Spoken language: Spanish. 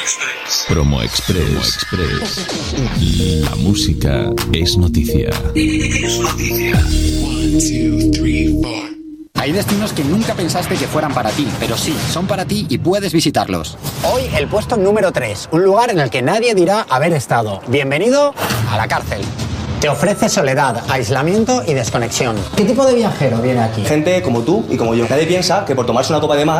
Promo Express. La música es noticia. Hay destinos que nunca pensaste que fueran para ti, pero sí, son para ti y puedes visitarlos. Hoy el puesto número 3, un lugar en el que nadie dirá haber estado. Bienvenido a la cárcel. Te ofrece soledad, aislamiento y desconexión. ¿Qué tipo de viajero viene aquí? Gente como tú y como yo. Nadie piensa que por tomarse una copa de más